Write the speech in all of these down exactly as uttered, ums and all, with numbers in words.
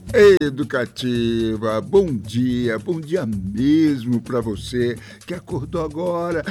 Educativa, bom dia, bom dia mesmo para você que acordou agora.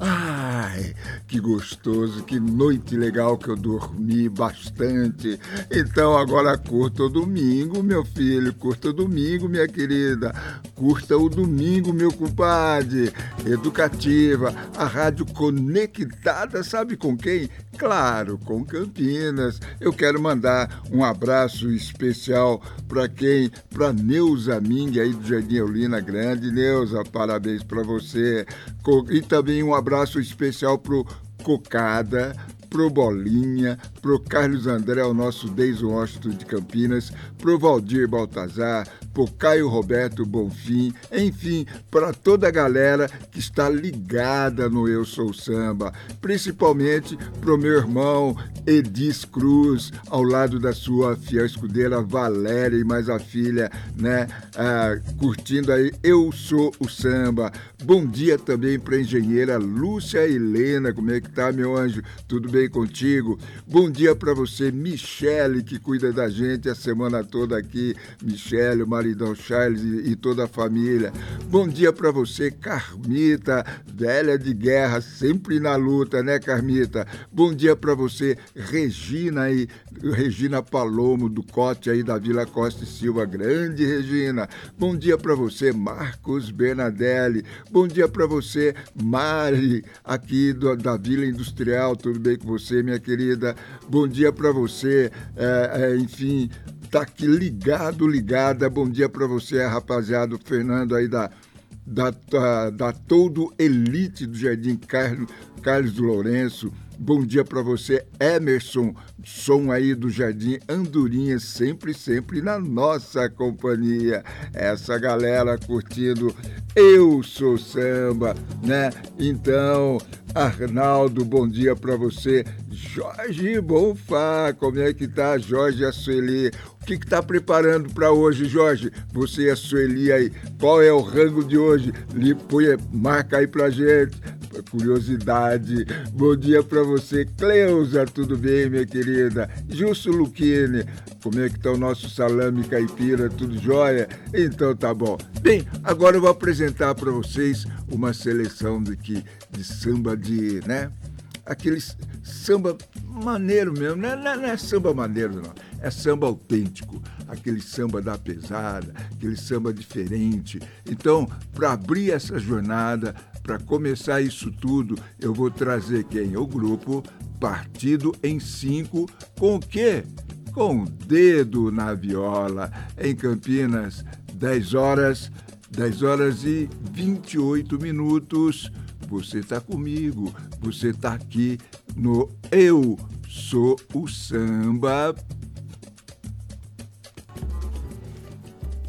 Ai, que gostoso, que noite legal que eu dormi bastante. Então agora curta o domingo, meu filho, curta o domingo, minha querida. Curta o domingo, meu compadre. Educativa, a rádio conectada, sabe com quem? Claro, com Campinas. Eu quero mandar um abraço especial para quem? Para Neuza Ming, aí do Jardim Eulina Grande. Neuza, parabéns para você. E também um abraço especial pro Cocada, pro Bolinha, pro Carlos André, o nosso Deison Washington de Campinas, pro Valdir Baltazar, pro Caio Roberto Bonfim, enfim, para toda a galera que está ligada no Eu Sou Samba, principalmente pro meu irmão Edis Cruz, ao lado da sua fiel escudeira Valéria e mais a filha, né, ah, curtindo aí Eu Sou o Samba. Bom dia também para a engenheira Lúcia Helena, como é que tá, meu anjo? Tudo bem contigo? Bom dia para você, Michele, que cuida da gente a semana toda aqui, Michele, o maridão Charles e, e toda a família. Bom dia para você, Carmita, velha de guerra, sempre na luta, né, Carmita? Bom dia para você, Regina aí, Regina Palomo, do Cote aí da Vila Costa e Silva, grande Regina. Bom dia para você, Marcos Bernadelli. Bom dia para você, Mari, aqui do, da Vila Industrial, tudo bem com você, minha querida? Bom dia para você, é, é, enfim, tá aqui ligado, ligada. Bom dia para você, rapaziada, o Fernando aí da, da, da, da Todo Elite do Jardim Carlos, Carlos Lourenço. Bom dia para você, Emerson, som aí do Jardim Andorinha, sempre, sempre na nossa companhia. Essa galera curtindo Eu Sou Samba, né? Então, Arnaldo, bom dia para você. Jorge Bonfá, como é que tá, Jorge e a Sueli? O que que tá preparando para hoje, Jorge? Você e a Sueli aí, qual é o rango de hoje? Põe, marca aí pra gente. Curiosidade. Bom dia para você, Cleusa, tudo bem, minha querida? Justo Luquini, como é que tá o nosso salame caipira, tudo jóia? Então tá bom. Bem, agora eu vou apresentar para vocês uma seleção de, que, de samba de, né? Aqueles samba maneiro mesmo, não é, não é samba maneiro não, é samba autêntico, aquele samba da pesada, aquele samba diferente. Então, para abrir essa jornada, para começar isso tudo, eu vou trazer quem? O grupo Partido em Cinco, com o quê? Com o Dedo na Viola, em Campinas, dez horas, dez horas e vinte e oito minutos. Você está comigo, você está aqui no Eu Sou o Samba.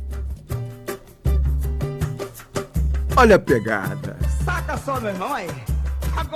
Olha a pegada. Saca só, meu irmão, aí.